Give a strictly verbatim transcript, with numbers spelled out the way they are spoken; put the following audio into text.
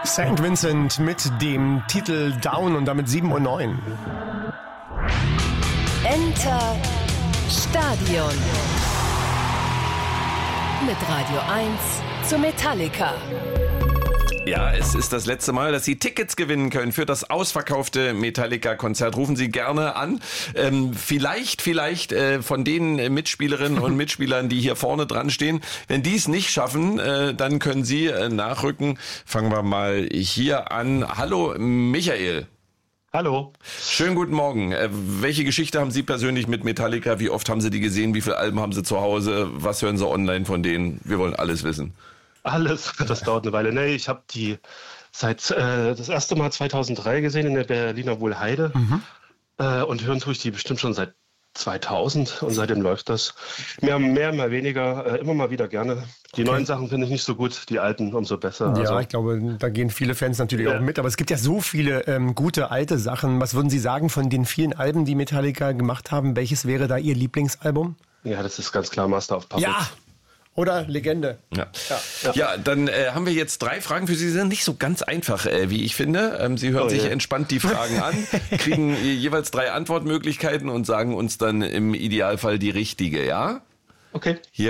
Saint Vincent mit dem Titel Down und damit sieben Uhr neun. Enter Stadion. Mit Radio eins zu Metallica. Ja, es ist das letzte Mal, dass Sie Tickets gewinnen können für das ausverkaufte Metallica-Konzert. Rufen Sie gerne an. Ähm, vielleicht, vielleicht äh, von den Mitspielerinnen und Mitspielern, die hier vorne dran stehen. Wenn die es nicht schaffen, äh, dann können Sie äh, nachrücken. Fangen wir mal hier an. Hallo, Michael. Hallo. Schönen guten Morgen. Äh, welche Geschichte haben Sie persönlich mit Metallica? Wie oft haben Sie die gesehen? Wie viele Alben haben Sie zu Hause? Was hören Sie online von denen? Wir wollen alles wissen. Alles, das dauert eine Weile. Nee, ich habe die seit äh, das erste Mal zweitausenddrei gesehen in der Berliner Wohlheide. Mhm. Äh, und hören tue ich die bestimmt schon seit zweitausend und seitdem läuft das. Mehr, mehr mal weniger, äh, immer mal wieder gerne. Die okay. neuen Sachen finde ich nicht so gut, die alten umso besser. Ja, also, ich glaube, da gehen viele Fans natürlich ja. auch mit. Aber es gibt ja so viele ähm, gute alte Sachen. Was würden Sie sagen von den vielen Alben, die Metallica gemacht haben? Welches wäre da Ihr Lieblingsalbum? Ja, das ist ganz klar Master of Puppets. Ja! Oder Legende. Ja, ja, ja. ja dann äh, haben wir jetzt drei Fragen für Sie. Sie sind nicht so ganz einfach, äh, wie ich finde. Ähm, Sie hören oh, sich yeah. entspannt die Fragen an, kriegen jeweils drei Antwortmöglichkeiten und sagen uns dann im Idealfall die richtige, ja? Okay. Hier